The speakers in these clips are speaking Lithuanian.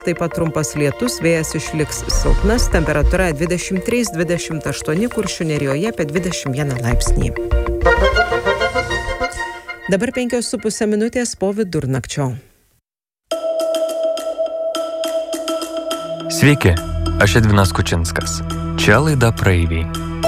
Taip pat trumpas lietus, vėjas išliks silpnas, temperatūra 23-28, Kuršių Nerijoje apie 21 laipsnį. Dabar 5,5 minutės po vidurnakčio. Sveiki, aš Edvinas Kučinskas. Čia laida Praeiviai.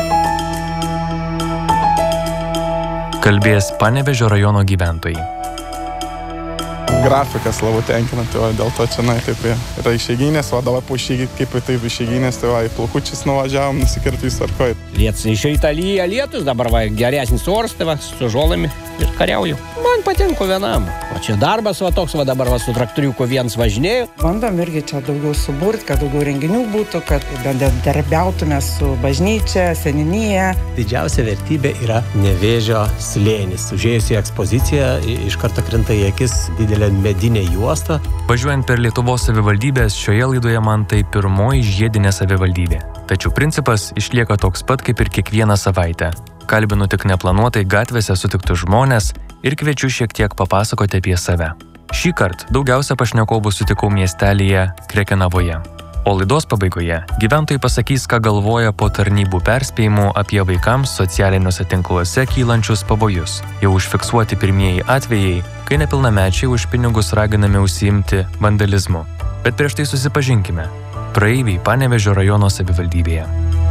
Kalbės Panevėžio rajono gyventojai. Grafikas labai tenkina, tai dėl to čia taip yra išeiginės, o dabar po kaip taip išeiginės, tai į Plaukučius nuvažiavom, nusikirti visą arkoj. Lietus iš Italija lietus, dabar geresnis oras, tai su žolami ir kariauju. Man patinka vienam. O čia darbas toks, dabar su traktoriuku vienas važinėjau. Bandom irgi čia daugiau suburti, kad daugiau renginių būtų, kad bendradarbiautume su bažnyčia, seniūnija. Didžiausia vertybė yra Nevėžio slėnis. Užėjus į ekspoziciją, iš karto krinta į akis didelė medinė juosta. Važiuojant per Lietuvos savivaldybės, šioje laidoje man tai pirmoji žiedinė savivaldybė. Tačiau principas išlieka toks pat kaip ir kiekvieną savaitę. Kalbinu tik neplanuotai gatvėse sutiktus žmonės ir kviečiu šiek tiek papasakoti apie save. Šįkart daugiausia pašnekovų sutikau miestelyje Krekenavoje. O laidos pabaigoje gyventojai pasakys, ką galvoja po tarnybų perspėjimų apie vaikams socialiniuose tinkluose kylančius pavojus. Jau užfiksuoti pirmieji atvejai, kai nepilnamečiai už pinigus raginami užsiimti vandalizmu. Bet prieš tai susipažinkime. Praeiviai Panevėžio rajono savivaldybėje.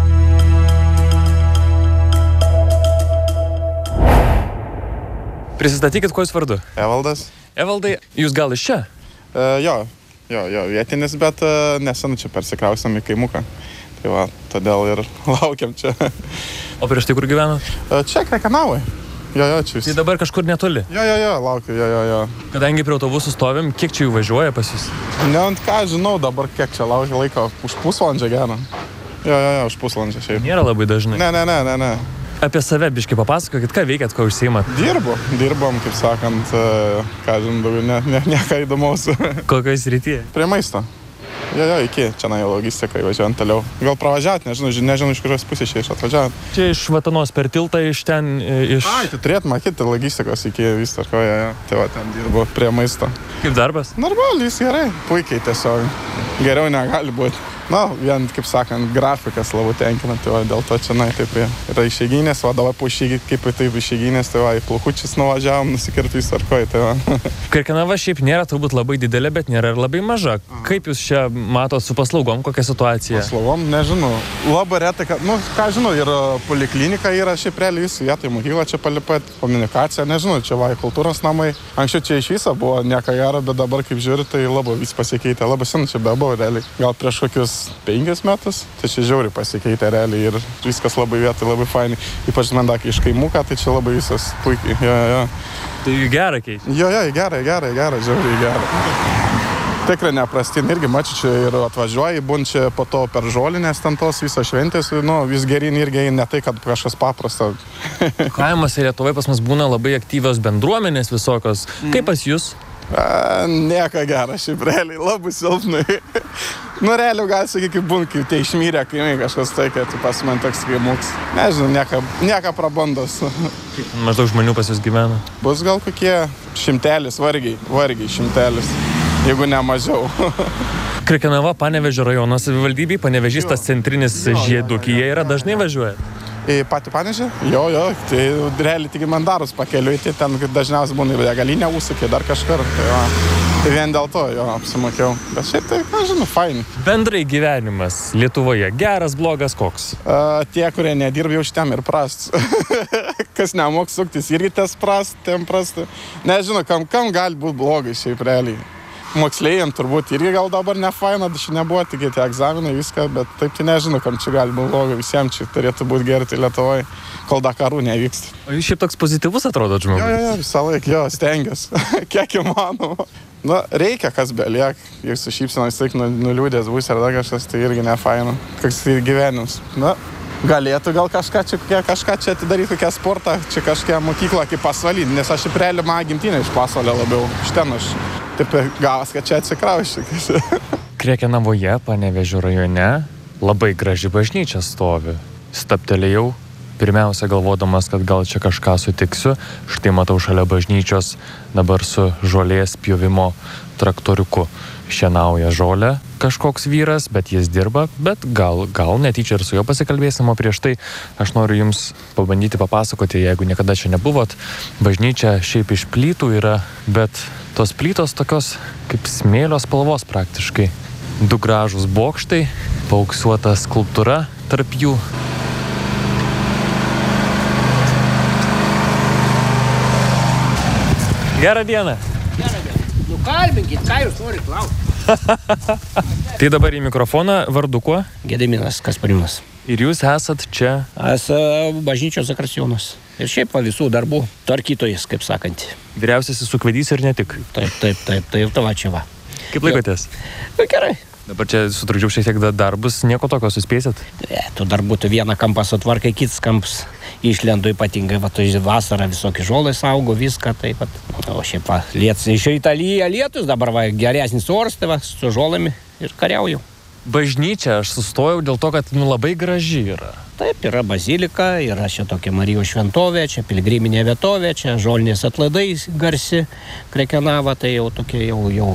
Prisistatykit, kuo jūs vardu? Evaldas. Evaldai, jūs gal iš čia? Jo, vietinis, bet nesenu čia persikrausiam į kaimuką. Tai va, todėl ir laukiam čia. O prieš tai kur gyvenat? Čia Krekenavoj. Jo, čia jūs. Tai dabar kažkur netoli? Jo, laukiu, jo. Kadangi prie autobusų stovim, kiek čia jų važiuoja pas jūs? Ne, ką žinau dabar, kiek čia laukia laiko. Už pusvalandžio gero. Jo, už pusvalandžio šiaip. Nėra labai dažnai. Ne. Apie save biškį papasakokit, ką veikiat, ko užsiimat? Dirbom, kaip sakant, ką žinau, nieko įdomaus. Kokioj srityje? Prie maisto. Jo, iki čia logistika įvažiuojant toliau. Gal pravažiavot, nežinau iš kurios pusės čia atvažiavot. Čia iš Vatanos per tiltą, iš ten, iš... Tai turėt matyti logistikos iki viso, tai va, ten dirbu prie maisto. Kaip darbas? Normaliai, gerai, puikiai tiesiog. Geriau negali būti. Vien, kaip sakant, grafikas labai tenkina, tai va, dėl to čia taip yra išeiginės, o dabar po kaip taip išeiginės, tai va, į Plaukučius nuvažiavom, nusikirti visą arkoj, tai va. Krekenava šiaip nėra turbūt labai didelė, bet nėra ir labai maža. Kaip jūs čia matot su paslaugom, kokia situacija? Paslaugom, nežinau. Labai retai, ką žinau, ir poliklinika yra šiaip realiai visų vietai, mokykla čia palipėt, komunikacija, nežinau, čia va, kultūros namai. Anksčiau čia iš viso buvo nieko gero, bet dabar, kaip žiūri, tai labai vis pasikeitė, labai senu čia bebuvo realiai. Gal prieš kokius 5 metus, tai čia žiauriai pasikeitė realiai ir viskas labai vietoj, labai fainai. Ypač man dakį iš kaimuką, tai čia labai visas puikiai. Jo. Tai gerą keičia? Jo, gerą, žiauriai gerą. Tikrai neprastin, irgi mačiu čia ir atvažiuoji, būn čia po to per žolinės ten tos visos šventės, vis gerin irgi ne tai, kad kažkas paprasta. Kaimuose Lietuvoje pas mus būna labai aktyvios bendruomenės visokios. Kaip pas jūs? Nieko gero, šiaip realiai, labai silpnai. Realiai gal sakyti, kaip būn, kai tai išmyrė kaimai kažkas tai, kad pas man toks kaimuks. Nežinau, nieko prabandos. Kaip maždaug žmonių pas jūs gyvena? Bus gal kokie 100, vargiai 100, jeigu ne mažiau. Krekenava Panevėžio rajono savivaldybėj, Panevėžys centrinis žiedukyje yra, dažnai važiuoja? Į patį Panevėžį? Jo, tai realiai tik mandarus pakeliui, tai ten dažniausiai būna ir galinė užsukė, dar kažkur. Tai vien dėl to jo apsimokiau. Bet šiaip tai, žinau, fainai. Bendrai gyvenimas Lietuvoje geras, blogas koks? Tie, kurie nedirba jau šitiem ir prastas. Kas nemok suktis, irgi tas tiem prastai. Nežinau, kam gali būti blogai šiaip realiai. Moksleiviam turbūt irgi gal dabar ne faina, čia nebuvo tik tie egzaminai, viską, bet taip tai nežinau, kam čia gali būti blogai, visiems čia turėtų būti gerai tai Lietuvoje, kol Dakarų nevyksta. O jūs šiaip toks pozityvus atrodot žmogus? Jo, visą laiką, stengiuosi, kiek įmanoma. Reikia, kas beliek, jeigu su šypsena vis laik nuliūdės būsi ar dar kažkas, tai irgi ne faina, koks tai gyvenimas. Galėtų gal kažką čia atidaryti, kokią sportą, čia kažkokią mokyklą kaip pasvalį, nes aš į realią mano gimtinę iš Pasvalio labiau, iš ten aš taip gavas, kad čia atsikraušiu. Krekenavoje, Panevėžio rajone, labai graži bažnyčia stovi. Staptelėjau, pirmiausia galvodamas, kad gal čia kažką sutiksiu. Štai matau šalia bažnyčios dabar su žolės pjovimo traktoriuku šienauja žolę kažkoks vyras, bet jis dirba, bet gal netyčia ir su juo pasikalbėsim, o prieš tai aš noriu jums pabandyti papasakoti, jeigu niekada čia nebuvot, bažnyčia šiaip iš plytų yra, bet tos plytos tokios kaip smėlio spalvos praktiškai. 2 gražūs bokštai, paauksuota skulptūra tarp jų. Gerą dieną. Kalbinkit, ką jūs norit laukti. Tai dabar į mikrofoną vardu kuo? Gediminas Kaspariūnas. Ir jūs esat čia? Esu bažnyčios zakristijonas. Ir šiaip visų darbų tvarkytojas, kaip sakant. Vyriausiasis ūkvedys ir ne tik. Taip, tai va čia va. Kaip laikotės? Gerai. Dabar čia sutrukdžiau šiek tiek darbus, nieko tokio suspėsit? Tu dar būtų vieną kampą sutvarkai, kitas kampas išlendu ypatingai, va, tu vasarą visokie žolai saugo, viską, taip pat. O šiaip va, iš Italija lietus, dabar va, geresnis oras, tai va, su žolami ir kariauju. Bažnyčia, aš sustojau dėl to, kad labai graži yra. Taip, yra bazilika, yra čia tokia Marijos šventovė, čia pilgriminė vietovė, čia žolinės atlaidai garsi, Krekenava, tai jau tokie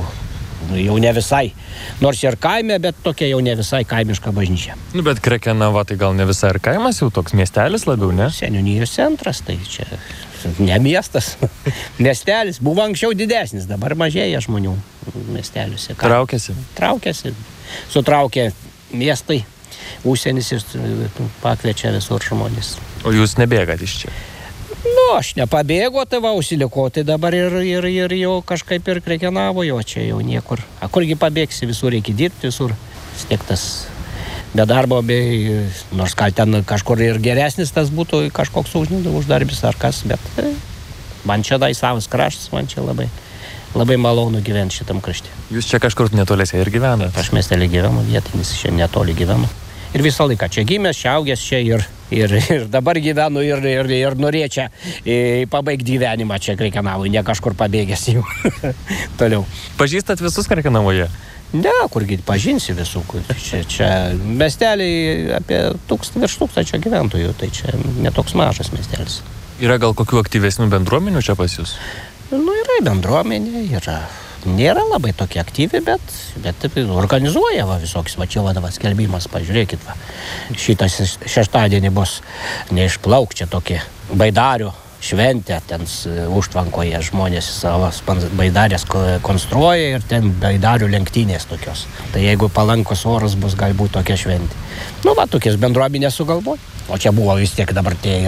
jau ne visai, nors ir kaime, bet tokia jau ne visai kaimiška bažnyčia. Bet Krekenava tai gal ne visai ir kaimas, jau toks miestelis labiau, ne? Seniūnijos centras, tai čia ne miestas, miestelis. Buvo anksčiau didesnis, dabar mažėja žmonių miesteliuose. Traukiasi. Sutraukė miestai, užsienis ir pakviečia visur žmonės. O jūs nebėgat iš čia? Aš nepabėgo, tai va, užsiliko, tai dabar ir jau kažkaip ir Krekenavo, jo čia jau niekur. Kurgi pabėgsi, visur reikia dirbti, visur stektas be darbo, nors gal ten kažkur ir geresnis tas būtų kažkoks uždarbis ar kas, bet man čia savas kraštas, man čia labai malonu gyventi šitam krašte. Jūs čia kažkur netoliese ir gyvenat? Aš miestelį gyvenu, vietinis čia netoli gyvenu. Ir visą laiką čia gimęs, čia augęs čia ir dabar gyvenu ir norėčiau pabaigti gyvenimą čia Krekenavoje, ne kažkur pabėgęs jau toliau. Pažįstat visus Krekenavoje? Ne, kurgi pažinsi visų. Čia miesteliai apie virš 1000 gyventojų, tai čia netoks mažas miestelis. Yra gal kokių aktyvesnių bendruomenių čia pas jūs? Yra bendruomenė, yra. Nėra labai tokie aktyvi, bet organizuoja visokius, va čia vadovas skelbimas, pažiūrėkit, va. Šitas šeštadienį bus neišplauk čia tokie baidarių šventė, ten užtvankoje žmonės savo baidarės konstruoja ir ten baidarių lenktynės tokios. Tai jeigu palankus oras bus, galbūt tokia šventė. Tokias bendruomenės sugalvoja. O čia buvo vis tiek dabar tie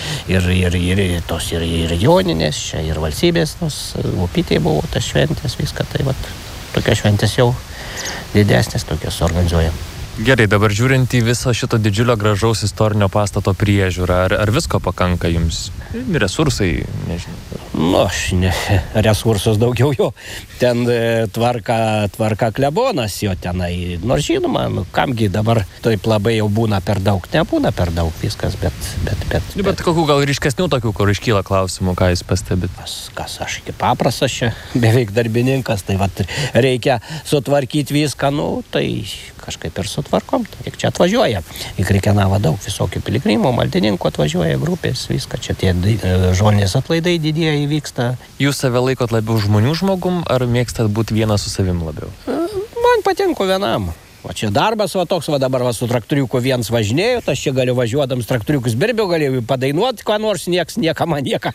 ir joninės, čia ir valstybės, upytėj buvo tas šventės, viską. Tai tokia šventės jau didesnės tokios organizuoja. Gerai, dabar žiūrint į viso šito didžiulio gražaus istorinio pastato priežiūrą, ar visko pakanka jums? Resursai, nežinau. Resursus daugiau jo. Ten tvarka klebonas jo tenai. Nors žinoma, kamgi dabar taip labai jau būna per daug. Nebūna per daug viskas, bet kokių gal ryškesnių tokių, kur iškyla klausimų, ką jūs pastebit? Kas aš iki paprastas čia, beveik darbininkas, tai reikia sutvarkyti viską, tai kažkaip ir sutvarkom. Tik čia atvažiuoja. Į Krekenavą daug visokių piligrimų, maldininkų atvažiuoja, grupės, viską. Čia tie žolinės atlaidai didieji vyksta. Jūs save laikot labiau žmonių žmogum, ar mėgstat būti vienas su savim labiau? Man patinka vienam. O čia darbas toks, dabar su traktoriuku vienas važinėjau, aš čia galiu važiuodams traktoriukus birbiau, galėjau padainuoti, ką nors, nieks nieko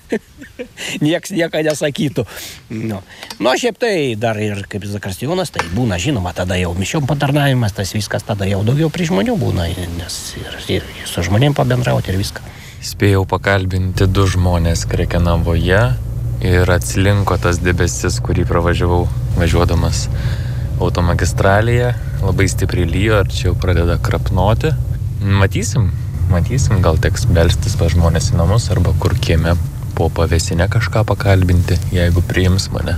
nesakytų. Šiaip tai dar ir kaip zakristijonas, tai būna, žinoma, tada jau mišiom patarnavimas, tas viskas tada jau daugiau prie žmonių būna, nes ir su žmonėm pabendrauti ir viską. Spėjau pakalbinti 2 žmonės Krekenavoje ir atsilinko tas debesis, kurį pravažiavau važiuodamas automagistralėje, labai stipriai lyjo ir čia jau pradeda krapnoti. Matysim, gal teks belstis pas žmonės į namus arba kur kieme po pavėsinę kažką pakalbinti, jeigu priims mane.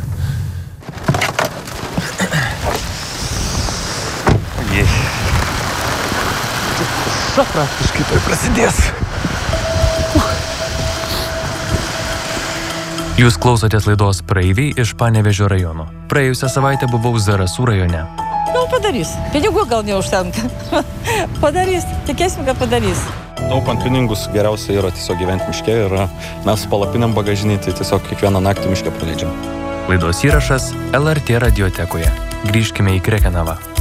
Praktiškai tai prasidės. Jūs klausotės laidos Praeiviai iš Panevėžio rajono. Praėjusią savaitę buvau Zarasų rajone. Padarys. Pinigų gal neužtenka. Padarys. Tikėsim, kad padarys. Taupant pinigus geriausia yra tiesiog gyventi miške ir mes su palapinėm bagažinį, tai tiesiog kiekvieną naktį miške praleidžiam. Laidos įrašas LRT radiotekoje. Grįžkime į Krekenavą.